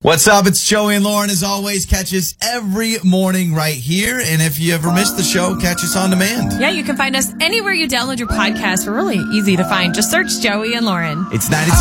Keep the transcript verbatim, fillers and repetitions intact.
What's up? It's Joey and Lauren. As always, catch us every morning right here. And if you ever missed the show, catch us on demand. Yeah, you can find us anywhere you download your podcast. We're really easy to find. Just search Joey and Lauren. It's ninety.